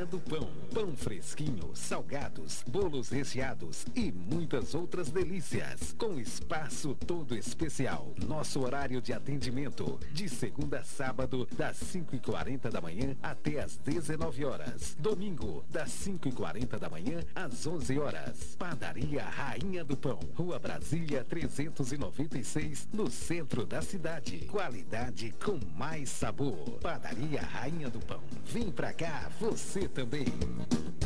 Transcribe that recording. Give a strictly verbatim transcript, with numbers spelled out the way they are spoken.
Rainha do Pão. Pão fresquinho, salgados, bolos recheados e muitas outras delícias. Com espaço todo especial. Nosso horário de atendimento, de segunda a sábado, das cinco e quarenta da manhã até as dezenove horas. Domingo, das cinco e quarenta da manhã às onze horas. Padaria Rainha do Pão. Rua Brasília trezentos e noventa e seis, no centro da cidade. Qualidade com mais sabor. Padaria Rainha do Pão. Vem pra cá, você também.